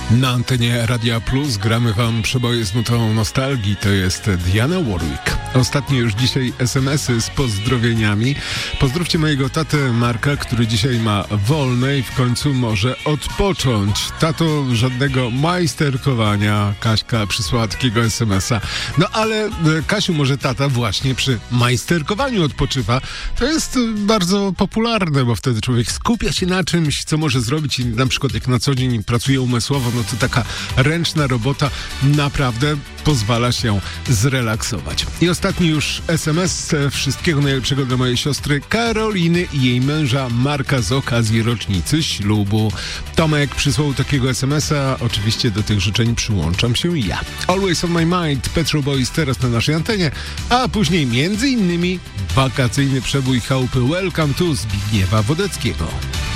Na antenie Radia Plus gramy wam przeboje z nutą nostalgii. To jest Diana Warwick. Ostatnie już dzisiaj SMS-y z pozdrowieniami. Pozdrówcie mojego tatę Marka, który dzisiaj ma wolne i w końcu może odpocząć. Tato, żadnego majsterkowania. Kaśka przysłała takiego SMS-a. No ale Kasiu, może tata właśnie przy majsterkowaniu odpoczywa. To jest bardzo popularne, bo wtedy człowiek skupia się na czymś, co może zrobić i na przykład jak na co dzień pracuje umysłowo, no to taka ręczna robota naprawdę pozwala się zrelaksować. I ostatni już SMS. Wszystkiego najlepszego dla mojej siostry Karoliny i jej męża Marka z okazji rocznicy ślubu. Tomek przysłał takiego SMS-a. Oczywiście do tych życzeń przyłączam się ja. Always on my mind. Petro Boys teraz na naszej antenie, a później między innymi wakacyjny przebój chałupy Welcome to Zbigniewa Wodeckiego.